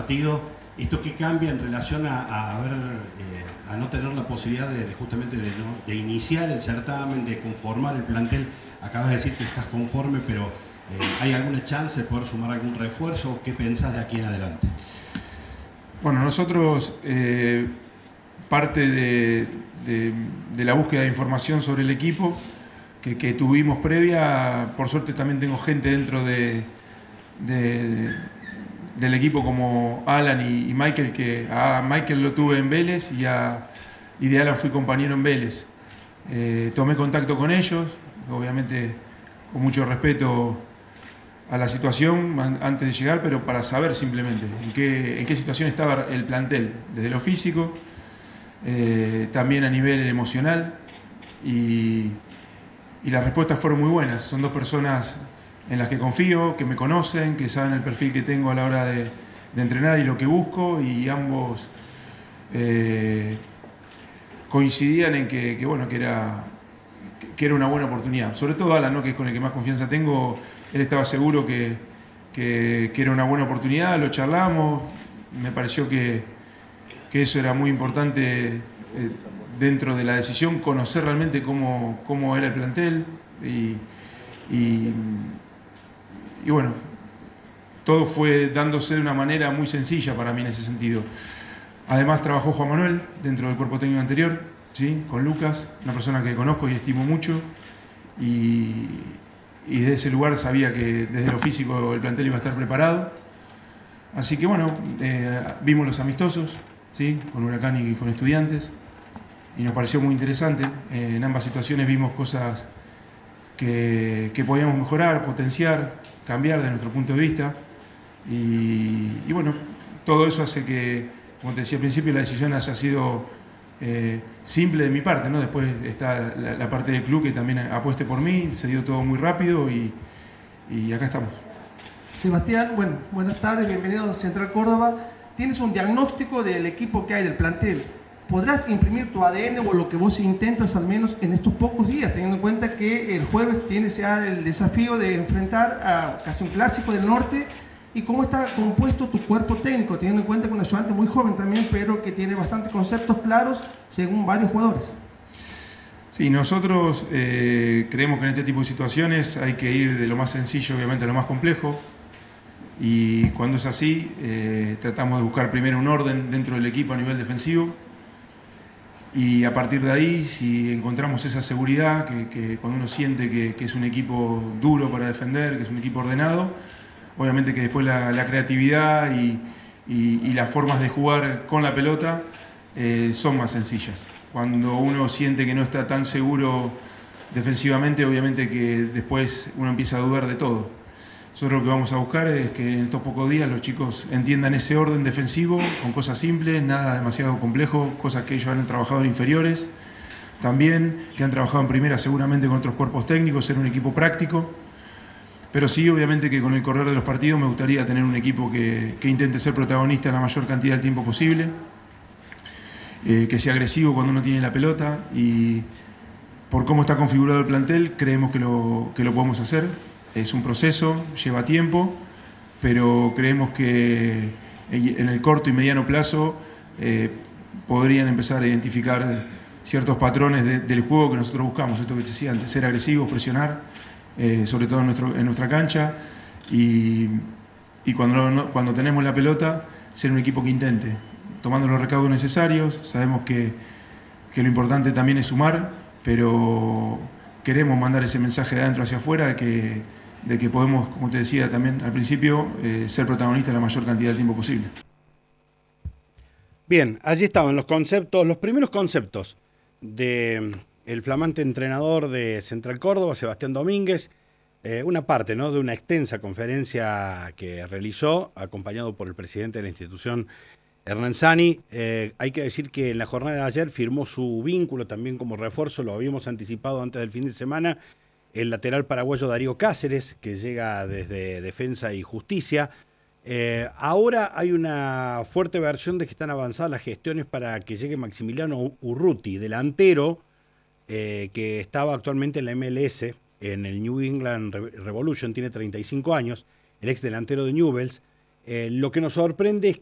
partido. ¿Esto qué cambia en relación a no tener la posibilidad justamente de iniciar el certamen, de conformar el plantel? Acabas de decir que estás conforme, pero ¿hay alguna chance de poder sumar algún refuerzo? ¿Qué pensás de aquí en adelante? Bueno, nosotros, parte de la búsqueda de información sobre el equipo que tuvimos previa, por suerte también tengo gente dentro del equipo como Alan y Michael, que a Michael lo tuve en Vélez y de Alan fui compañero en Vélez. Tomé contacto con ellos, obviamente con mucho respeto a la situación antes de llegar, pero para saber simplemente en qué situación estaba el plantel, desde lo físico, también a nivel emocional, y las respuestas fueron muy buenas. Son dos personas en las que confío, que me conocen, que saben el perfil que tengo a la hora de entrenar y lo que busco, y ambos coincidían en que era una buena oportunidad. Sobre todo Alan, ¿no?, que es con el que más confianza tengo. Él estaba seguro que era una buena oportunidad, lo charlamos, me pareció que eso era muy importante dentro de la decisión, conocer realmente cómo era el plantel y bueno, todo fue dándose de una manera muy sencilla para mí en ese sentido. Además trabajó Juan Manuel dentro del cuerpo técnico anterior, ¿sí?, con Lucas, una persona que conozco y estimo mucho, y desde ese lugar sabía que desde lo físico el plantel iba a estar preparado. Así que bueno, vimos los amistosos, ¿sí?, con Huracán y con Estudiantes, y nos pareció muy interesante. En ambas situaciones vimos cosas que podíamos mejorar, potenciar, cambiar de nuestro punto de vista, y bueno, todo eso hace que, como te decía al principio, la decisión haya sido simple de mi parte, ¿no? Después está la parte del club que también apueste por mí, se dio todo muy rápido y acá estamos. Sebastián, bueno, buenas tardes, bienvenido a Central Córdoba. Tienes un diagnóstico del equipo que hay, del plantel. ¿Podrás imprimir tu ADN o lo que vos intentas al menos en estos pocos días, teniendo en cuenta que el jueves tienes ya el desafío de enfrentar a casi un clásico del norte? ¿Y cómo está compuesto tu cuerpo técnico, teniendo en cuenta que un ayudante muy joven también, pero que tiene bastantes conceptos claros según varios jugadores? Sí, nosotros creemos que en este tipo de situaciones hay que ir de lo más sencillo, obviamente, a lo más complejo. Y cuando es así, tratamos de buscar primero un orden dentro del equipo a nivel defensivo. Y a partir de ahí, si encontramos esa seguridad, que cuando uno siente que es un equipo duro para defender, que es un equipo ordenado, obviamente que después la creatividad y las formas de jugar con la pelota son más sencillas. Cuando uno siente que no está tan seguro defensivamente, obviamente que después uno empieza a dudar de todo. Nosotros lo que vamos a buscar es que en estos pocos días los chicos entiendan ese orden defensivo con cosas simples, nada demasiado complejo, cosas que ellos han trabajado en inferiores, también que han trabajado en primera seguramente con otros cuerpos técnicos, ser un equipo práctico. Pero sí, obviamente que con el correr de los partidos me gustaría tener un equipo que intente ser protagonista la mayor cantidad del tiempo posible, que sea agresivo cuando uno tiene la pelota, y por cómo está configurado el plantel creemos que lo podemos hacer. Es un proceso, lleva tiempo, pero creemos que en el corto y mediano plazo podrían empezar a identificar ciertos patrones del juego que nosotros buscamos, esto que te decía antes, ser agresivos, presionar, sobre todo en nuestra cancha, y cuando tenemos la pelota, ser un equipo que intente, tomando los recaudos necesarios. Sabemos que lo importante también es sumar, pero queremos mandar ese mensaje de adentro hacia afuera de que podemos, como te decía también al principio, ser protagonistas la mayor cantidad de tiempo posible. Bien, allí estaban los conceptos, los primeros conceptos del flamante entrenador de Central Córdoba, Sebastián Domínguez, una parte, ¿no?, de una extensa conferencia que realizó, acompañado por el presidente de la institución, Hernán Sani. Hay que decir que en la jornada de ayer firmó su vínculo también como refuerzo, lo habíamos anticipado antes del fin de semana, el lateral paraguayo Darío Cáceres, que llega desde Defensa y Justicia. Ahora hay una fuerte versión de que están avanzadas las gestiones para que llegue Maximiliano Urruti, delantero, que estaba actualmente en la MLS, en el New England Revolution, tiene 35 años, el ex delantero de Newell's. Lo que nos sorprende es